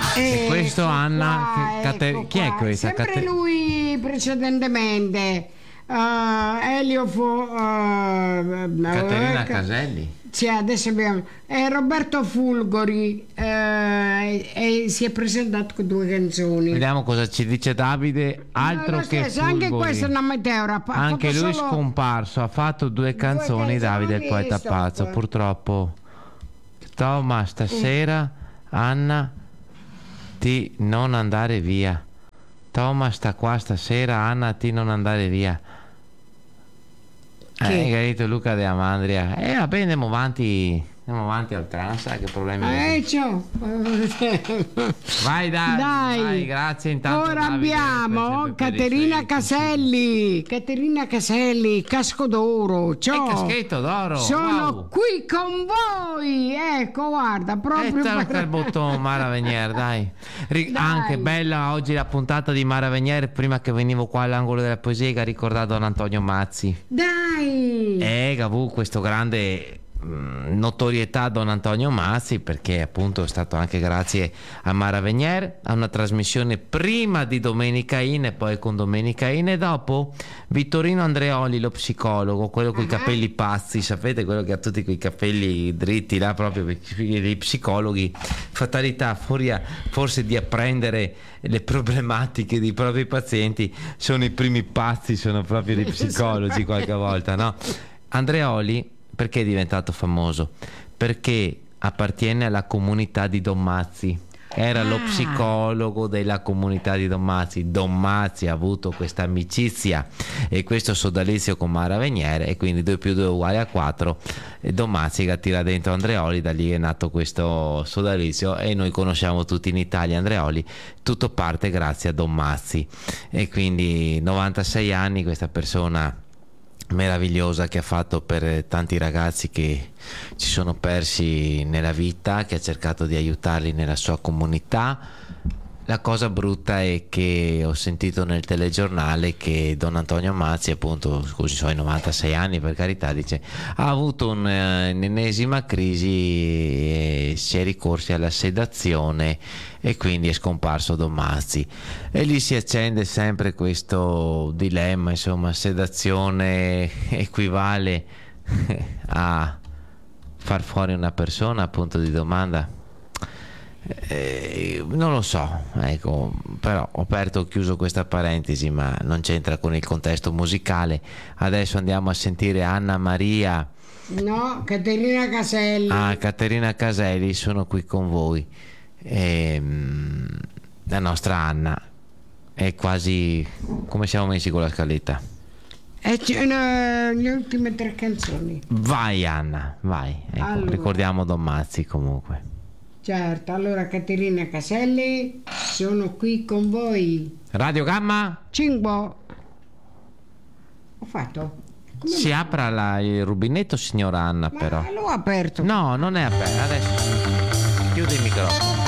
E questo Anna, chi è questa? Sempre lui precedentemente. Elio Caterina Caselli. Sì, adesso abbiamo Roberto Fulgori e si è presentato con 2 canzoni. Vediamo cosa ci dice Davide. Altro che Fulgori. Anche questa è una meteora. Anche lui è scomparso. Ha fatto 2 canzoni. Davide, il poeta pazzo. Purtroppo. Toma stasera, Anna, ti non andare via. Toma sta qua stasera, Anna, ti non andare via. Hai capito, Luca De Amandria. Vabbè, andiamo avanti a oltranza, che problemi ciao. Vai, dai, grazie intanto. Ora Davide, abbiamo Caterina Caselli, Casco d'Oro. Ciao. Caschetto d'oro. Sono qui con voi. Ecco, guarda, proprio il bottone Mara Venier, dai. Anche bella oggi la puntata di Mara Venier, prima che venivo qua all'angolo della poesia, che ha ricordato Don Antonio Mazzi. Dai. Che avuto questo grande notorietà Don Antonio Mazzi, perché appunto è stato anche grazie a Mara Venier, a una trasmissione prima di Domenica In e poi con Domenica In, e dopo Vittorino Andreoli, lo psicologo, quello con i capelli pazzi, sapete, quello che ha tutti quei capelli dritti là, proprio dei psicologi, fatalità forse di apprendere le problematiche dei propri pazienti, sono i primi pazzi, sono proprio dei psicologi qualche volta, no? Andreoli perché è diventato famoso? Perché appartiene alla comunità di Don Mazzi. Era lo psicologo della comunità di Don Mazzi. Don Mazzi ha avuto questa amicizia e questo sodalizio con Mara Venier, e quindi 2 più 2 uguale a 4. E Don Mazzi che tira dentro Andreoli, da lì è nato questo sodalizio, e noi conosciamo tutti in Italia Andreoli. Tutto parte grazie a Don Mazzi, e quindi 96 anni questa persona meravigliosa che ha fatto per tanti ragazzi che ci sono persi nella vita, che ha cercato di aiutarli nella sua comunità. La cosa brutta è che ho sentito nel telegiornale che Don Antonio Mazzi, appunto, scusi, suoi 96 anni, per carità, dice, ha avuto un'ennesima crisi e si è ricorsi alla sedazione, e quindi è scomparso Don Mazzi. E lì si accende sempre questo dilemma, insomma, sedazione equivale a far fuori una persona, punto di domanda. Non lo so, ecco, però ho aperto o chiuso questa parentesi, ma non c'entra con il contesto musicale. Adesso andiamo a sentire Anna Maria. No, Caterina Caselli. Caterina Caselli, sono qui con voi. La nostra Anna è quasi, come siamo messi con la scaletta? Le ultime 3 canzoni. Vai Anna, vai, ecco, allora. Ricordiamo Don Mazzi comunque. Certo, allora Caterina Caselli, sono qui con voi. Radio Gamma? Cingbo. Ho fatto? Si apra il rubinetto, signora Anna, però. L'ho aperto. No, non è aperto, adesso chiudi il microfono.